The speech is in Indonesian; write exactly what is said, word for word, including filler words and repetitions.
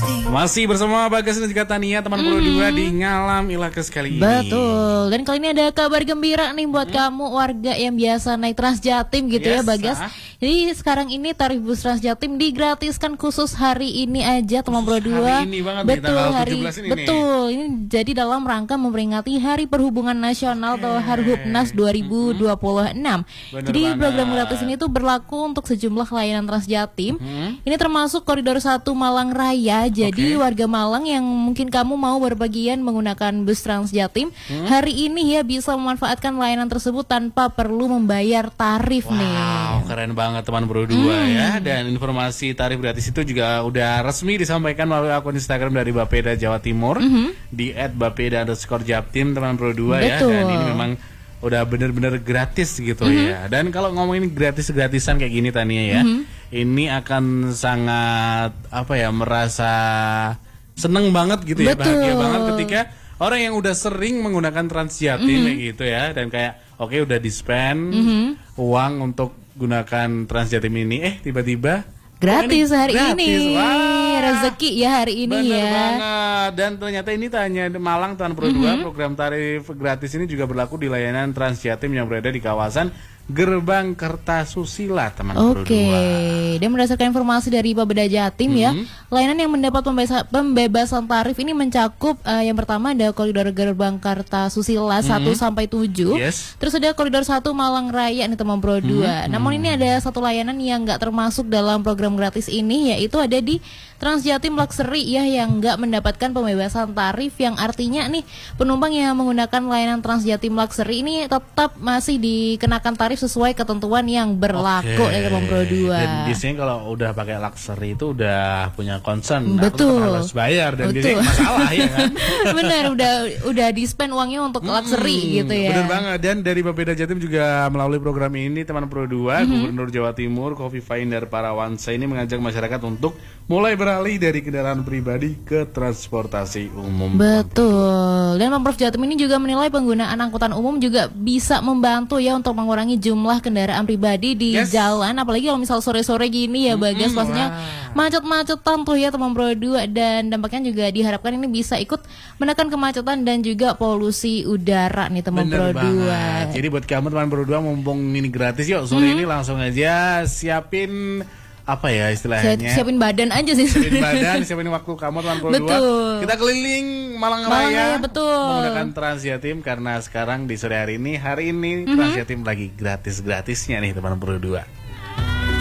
Masih bersama Bagas dan juga Tania, teman Pro dua di Ngalam Ilakes kali ini. Betul. Dan kali ini ada kabar gembira nih buat hmm. kamu warga yang biasa naik Transjatim gitu yes, ya Bagas. Ah. Jadi sekarang ini tarif bus Transjatim digratiskan khusus hari ini aja teman Pro dua. Hari ini banget betul nih, hari ini betul. Nih. Ini jadi dalam rangka memperingati Hari Perhubungan Nasional okay. atau Harhubnas dua ribu dua puluh enam. Hmm. Jadi banget. Program gratis ini tuh berlaku untuk sejumlah layanan Transjatim. Hmm. Ini termasuk koridor satu Malang Raya. Jadi Jadi okay. warga Malang yang mungkin kamu mau berbagian menggunakan bus Transjatim hmm? hari ini ya bisa memanfaatkan layanan tersebut tanpa perlu membayar tarif wow, nih. Wow, keren banget teman Pro dua hmm. ya. Dan informasi tarif gratis itu juga udah resmi disampaikan melalui akun Instagram dari Bapeda Jawa Timur hmm. di et bapeda underscore japtim teman Pro dua ya. Dan ini memang udah bener-bener gratis gitu mm-hmm. ya. Dan kalau ngomongin gratis-gratisan kayak gini Tania ya, mm-hmm. ini akan sangat apa ya merasa seneng banget gitu ya, betul. Bahagia banget ketika orang yang udah sering menggunakan Transjatim mm-hmm. kayak gitu ya, dan kayak oke okay, udah di spend mm-hmm. uang untuk gunakan Transjatim ini, eh tiba-tiba gratis oh, hari gratis. ini. Wah. Rezeki ya hari ini. Bener ya. banget. Dan ternyata ini tak hanya Malang Tuan Pro dua, mm-hmm. program tarif gratis ini juga berlaku di layanan Transjatim yang berada di kawasan Gerbang Kertasusila teman Pro dua. Oke. Dan berdasarkan informasi dari Bapeda Jatim mm-hmm. ya, layanan yang mendapat pembebasa, pembebasan tarif ini mencakup uh, yang pertama ada koridor Gerbang Kertasusila mm-hmm. satu sampai tujuh. Yes. Terus ada koridor satu Malang Raya nih teman Pro dua. Mm-hmm. Namun ini ada satu layanan yang nggak termasuk dalam program gratis ini, yaitu ada di Transjatim Luxury ya, yang nggak mendapatkan pembebasan tarif, yang artinya nih penumpang yang menggunakan layanan Transjatim Luxury ini tetap masih dikenakan tarif sesuai ketentuan yang berlaku okay. ya teman Pro dua. Dan biasanya kalau udah pakai luxury itu udah punya concern, betul. Aku harus bayar dan biasanya masalah ya kan. Benar, udah udah di spend uangnya untuk hmm, luxury gitu ya. Benar banget. Dan dari Bapeda Jatim juga melalui program ini teman Pro dua, mm-hmm. Gubernur Jawa Timur Khofifah Indar Parawansa ini mengajak masyarakat untuk mulai beralih dari kendaraan pribadi ke transportasi umum. Betul. Dan Pemprov Jatim ini juga menilai penggunaan angkutan umum juga bisa membantu ya untuk mengurangi jumlah kendaraan pribadi di yes. jalan, apalagi kalau misal sore-sore gini ya Bagas, mm-hmm. pastinya macet-macetan tuh ya teman Pro dua, dan dampaknya juga diharapkan ini bisa ikut menekan kemacetan dan juga polusi udara nih teman Pro dua. Jadi buat kamu teman Pro dua, mumpung ini gratis, yuk sore mm-hmm. ini langsung aja siapin apa ya istilahnya, siapin badan aja sih, siapin badan, siapin waktu kamu teman Pro dua. Kita keliling Malang, Malang Raya, Raya betul. menggunakan Transjatim, karena sekarang di sore hari ini hari ini mm-hmm. Transjatim lagi gratis-gratisnya nih teman Pro dua.